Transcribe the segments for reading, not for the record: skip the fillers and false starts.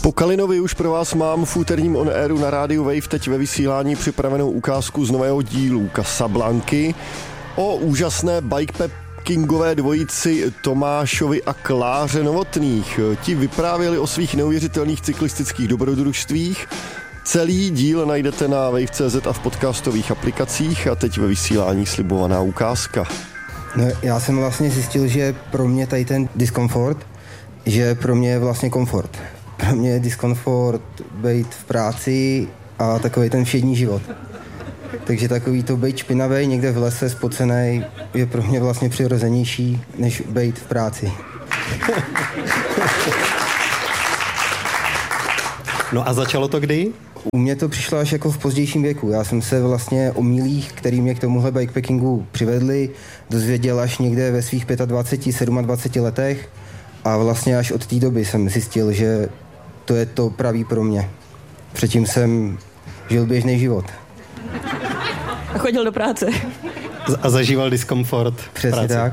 Po Kalinovi už pro vás mám v úterním on airu na rádiu Wave teď ve vysílání připravenou ukázku z nového dílu Casablanky o úžasné bikepackingové dvojici Tomášovi a Kláře Novotných. Ti vyprávěli o svých neuvěřitelných cyklistických dobrodružstvích. Celý díl najdete na wave.cz a v podcastových aplikacích a teď ve vysílání slibovaná ukázka. No, já jsem vlastně zjistil, že pro mě tady ten diskomfort, že pro mě je vlastně komfort. Pro mě je diskomfort být v práci a takový ten všední život. Takže takový to být špinavý někde v lese spocenej je pro mě vlastně přirozenější, než být v práci. No a začalo to kdy? U mě to přišlo až jako v pozdějším věku. Já jsem se vlastně o mílích, který mě k tomuhle bikepackingu přivedli, dozvěděl až někde ve svých 25, 27 letech a vlastně až od té doby jsem zjistil, že to je to pravý pro mě. Předtím jsem žil běžný život. A chodil do práce. A zažíval diskomfort. Přesně tak.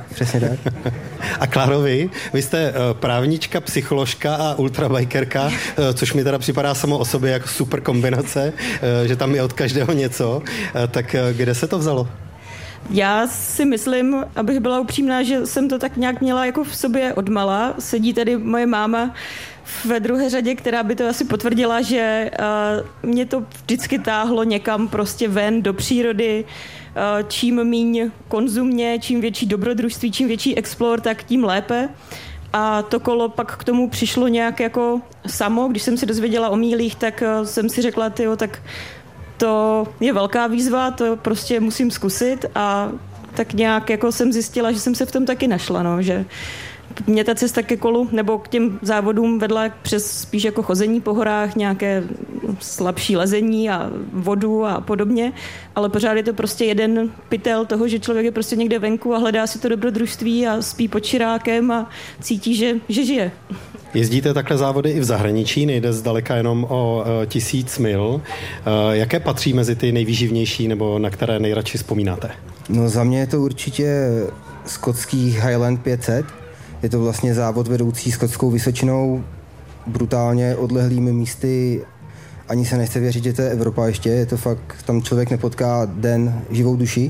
A Kláro, vy jste právnička, psycholožka a ultrabikerka, což mi teda připadá samo o sobě jako super kombinace, že tam je od každého něco. Tak kde se to vzalo? Já si myslím, abych byla upřímná, že jsem to tak nějak měla jako v sobě odmala. Sedí tady moje máma ve druhé řadě, která by to asi potvrdila, že mě to vždycky táhlo někam prostě ven do přírody. Čím míň konzumně, čím větší dobrodružství, čím větší explore, tak tím lépe. A to kolo pak k tomu přišlo nějak jako samo. Když jsem se dozvěděla o mílích, tak jsem si řekla, tak to je velká výzva, to prostě musím zkusit a tak nějak jako jsem zjistila, že jsem se v tom taky našla, no, že mě ta cesta ke kolu nebo k těm závodům vedla přes spíš jako chození po horách, nějaké slabší lezení a vodu a podobně, ale pořád je to prostě jeden pytel toho, že člověk je prostě někde venku a hledá si to dobrodružství a spí pod čirákem a cítí, že žije. Jezdíte takhle závody i v zahraničí, nejde zdaleka jenom o 1000 mil. Jaké patří mezi ty nejvýživnější nebo na které nejradši vzpomínáte? No za mě je to určitě skotský Highland 500. Je to vlastně závod vedoucí skotskou Vysočinou, brutálně odlehlými místy. Ani se nechce věřit, že to je Evropa ještě. Je to fakt, tam člověk nepotká den živou duši.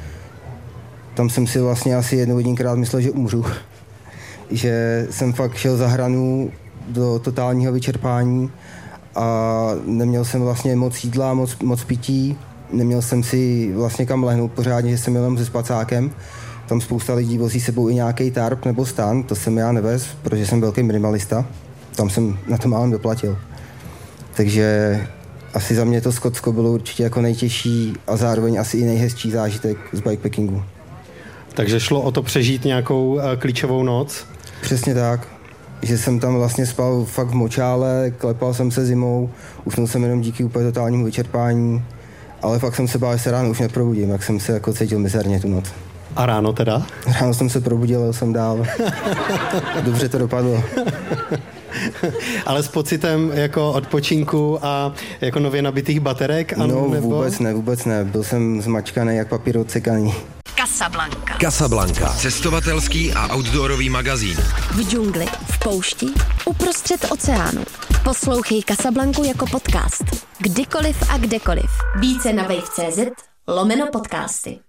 Tam jsem si vlastně asi jedinkrát myslel, že umřu. Že jsem fakt šel za hranu do totálního vyčerpání a neměl jsem vlastně moc jídla, moc pití. Neměl jsem si vlastně kam lehnout pořádně, že jsem jel jenom se spacákem. Tam spousta lidí vozí sebou i nějaký tarp nebo stan, to jsem já nevez, protože jsem velký minimalista. Tam jsem na to málem doplatil. Takže asi za mě to Skotsko bylo určitě jako nejtěžší a zároveň asi i nejhezčí zážitek z bikepackingu. Takže šlo o to přežít nějakou klíčovou noc? Přesně tak, že jsem tam vlastně spal fakt v močále, klepal jsem se zimou, usnul jsem jenom díky úplně totálnímu vyčerpání, ale fakt jsem se bál, že se ráno už neprobudím, jak jsem se jako cítil mizerně tu noc. A ráno teda? Ráno jsem se probudil, jel jsem dál. Dobře to dopadlo. Ale s pocitem jako odpočinku a jako nově nabitých baterek? No nebo? Vůbec ne. Byl jsem zmačkaný jak papír odsekaný. Casablanca. Cestovatelský a outdoorový magazín. V džungli, v poušti, uprostřed oceánu. Poslouchej Casablancu jako podcast. Kdykoliv a kdekoliv. Více na wave.cz/podcasty.